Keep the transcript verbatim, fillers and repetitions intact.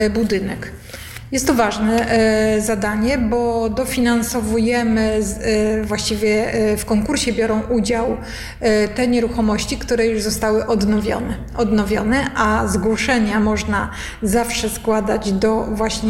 budynek. Jest to ważne zadanie, bo dofinansowujemy, właściwie w konkursie biorą udział te nieruchomości, które już zostały odnowione, odnowione, a zgłoszenia można zawsze składać do właśnie